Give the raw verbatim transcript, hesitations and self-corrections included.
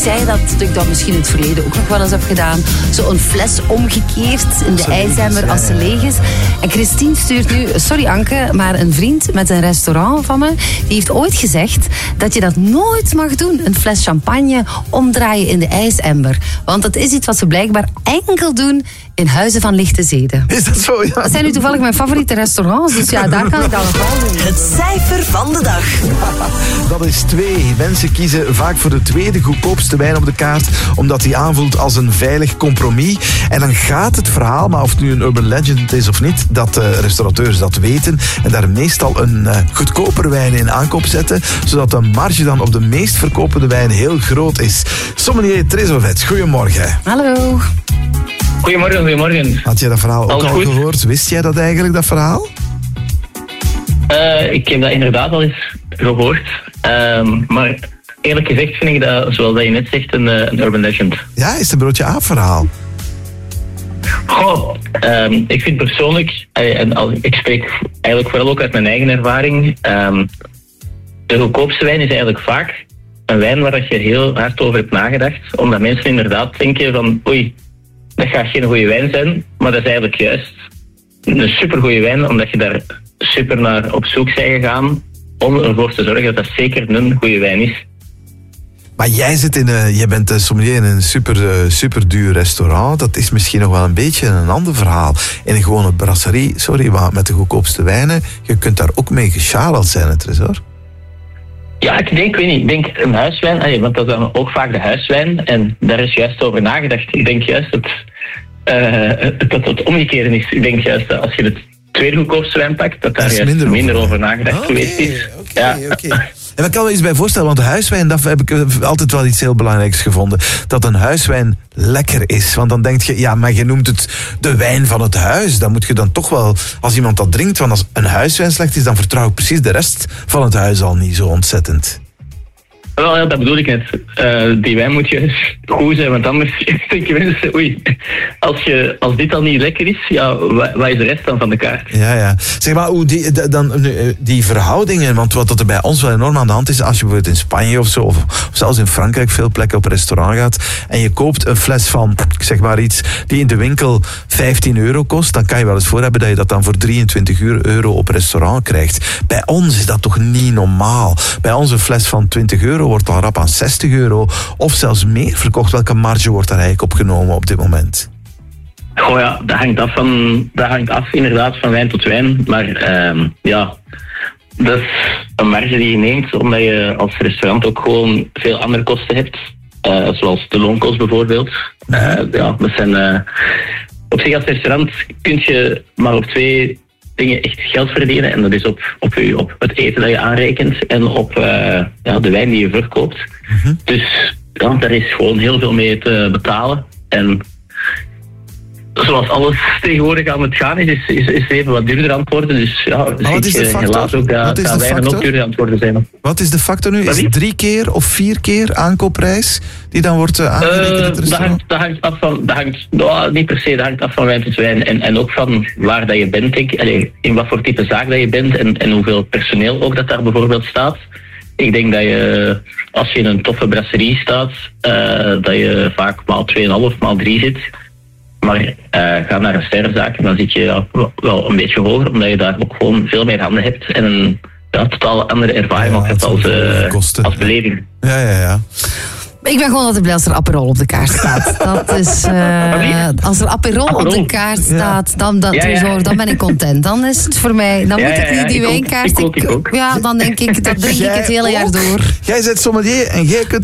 zei dat ik dat misschien in het verleden ook nog wel eens heb gedaan. Zo'n fles omgekeerd in de ijsemmer als ze leeg is. En Christine stuurt nu, sorry Anke, maar een vriend met een restaurant van me, die heeft ooit gezegd dat je dat nooit mag doen. Een fles champagne omdraaien in de ijsemmer. Want dat is iets wat ze blijkbaar enkel doen in Huizen van Lichte Zeden. Is dat zo? Ja. Dat zijn nu toevallig mijn favoriete restaurants, dus ja, daar kan ik dat nog wel doen. Het cijfer van de dag. Dat is twee. Mensen kiezen vaak voor de tweede goedkoopste wijn op de kaart, omdat die aanvoelt als een veilig compromis. En dan gaat het verhaal, maar of het nu een urban legend is of niet, dat uh, restaurateurs dat weten en daar meestal een uh, goedkoper wijn in aankoop zetten, zodat de marge dan op de meest verkopende wijn heel groot is. Sommelier Trezovets, goedemorgen. Hallo. Goedemorgen, goedemorgen. Had jij dat verhaal ook Alles al goed? gehoord? Wist jij dat eigenlijk, dat verhaal? Uh, ik heb dat inderdaad al eens gehoord. Um, maar eerlijk gezegd vind ik dat, zoals dat je net zegt, een, een urban legend. Ja, is het een broodje aap verhaal? Goh, um, ik vind persoonlijk, uh, en al, ik spreek eigenlijk vooral ook uit mijn eigen ervaring, um, de goedkoopste wijn is eigenlijk vaak een wijn waar je heel hard over hebt nagedacht. Omdat mensen inderdaad denken van, oei, dat gaat geen goede wijn zijn, maar dat is eigenlijk juist een supergoeie wijn, omdat je daar super naar op zoek bent gegaan om ervoor te zorgen dat dat zeker een goede wijn is. Maar jij, zit in een, jij bent sommelier in een super, uh, super duur restaurant. Dat is misschien nog wel een beetje een ander verhaal. In een gewone brasserie, sorry, maar met de goedkoopste wijnen, je kunt daar ook mee geschaleld zijn, het Tresor. Ja, ik denk, ik weet niet, ik denk een huiswijn, allee, want dat is dan ook vaak de huiswijn en daar is juist over nagedacht. Ik denk juist dat, uh, dat het omgekeerde is. Ik denk juist dat als je de tweede goedkoopste wijn pakt, dat daar juist minder, minder over nagedacht okay, geweest is. Oké, ja. oké. En ik kan me iets bij voorstellen, want de huiswijn, dat heb ik altijd wel iets heel belangrijks gevonden. Dat een huiswijn lekker is. Want dan denk je, ja, maar je noemt het de wijn van het huis. Dan moet je dan toch wel, als iemand dat drinkt, want als een huiswijn slecht is, dan vertrouw ik precies de rest van het huis al niet zo ontzettend. Wel, ja, dat bedoel ik net. Uh, die wijn moet juist goed zijn, want anders denken mensen, oei, als, je, als dit al niet lekker is, ja, wat is de rest dan van de kaart? Ja, ja. Zeg maar, hoe die, dan, die verhoudingen, want wat er bij ons wel enorm aan de hand is, als je bijvoorbeeld in Spanje of zo, of, of zelfs in Frankrijk veel plekken op restaurant gaat, en je koopt een fles van, ik zeg maar iets, die in de winkel vijftien euro kost, dan kan je wel eens voor hebben dat je dat dan voor drieëntwintig euro op restaurant krijgt. Bij ons is dat toch niet normaal. Bij ons een fles van twintig euro wordt al rap aan zestig euro of zelfs meer verkocht. Welke marge wordt daar eigenlijk opgenomen op dit moment? Goh ja, dat hangt af, van, dat hangt af inderdaad van wijn tot wijn. Maar uh, ja, dat is een marge die je neemt omdat je als restaurant ook gewoon veel andere kosten hebt. Uh, zoals de loonkost bijvoorbeeld. Uh, ja, dat zijn, uh, op zich als restaurant kun je maar op twee dingen echt geld verdienen. En dat is op, op, je, op het eten dat je aanrekent en op uh, ja, de wijn die je verkoopt. Mm-hmm. Dus ja, daar is gewoon heel veel mee te betalen. En zoals alles tegenwoordig aan het gaan is, is, is, is het even wat duurder aan het worden. Dus ja, dus wat is de factor? helaas ook dat, dat wijnen ook duurder aan het worden zijn. Wat is de factor nu? Is het drie keer of vier keer aankoopprijs die dan wordt uh, aangerekend in het restaurant? Uh, dat, hangt, dat hangt af van, dat hangt, nou, niet per se, dat hangt af van wijn tot wijn. En, en ook van waar dat je bent, denk ik. Allee, in wat voor type zaak dat je bent en, en hoeveel personeel ook dat daar bijvoorbeeld staat. Ik denk dat je, als je in een toffe brasserie staat, uh, dat je vaak maal twee komma vijf, maal drie zit. Maar uh, ga naar een sterrenzaak en dan zit je ja, wel een beetje hoger, omdat je daar ook gewoon veel meer handen hebt en een ja, totaal andere ervaring ja, hebt als, uh, als beleving. Ja, ja, ja. Ik ben gewoon altijd blij als er Aperol op de kaart staat. Dat is, uh, als er Aperol, Aperol op de kaart staat, ja. dan, dat, ja, ja. Zo, dan ben ik content. Dan is het voor mij, dan ja, moet ik niet ja, die wijnkaart. Ik ook, ik ook. Ja, dan denk ik, dat drink jij ik het hele jaar door. Jij bent sommelier en jij kunt